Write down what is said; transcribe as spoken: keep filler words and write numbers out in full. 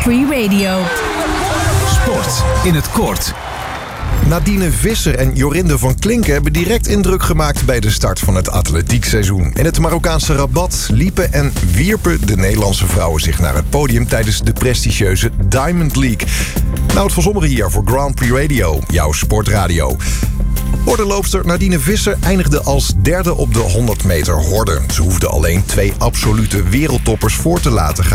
Free Radio. Sport in het kort. Nadine Visser en Jorinde van Klinken hebben direct indruk gemaakt bij de start van het atletiekseizoen. In het Marokkaanse Rabat liepen en wierpen de Nederlandse vrouwen zich naar het podium tijdens de prestigieuze Diamond League. Nou, het van Zommeren hier voor Grand Prix Radio, jouw sportradio. Hordenloopster Nadine Visser eindigde als derde op de honderd meter horde. Ze hoefde alleen twee absolute wereldtoppers voor te laten gaan.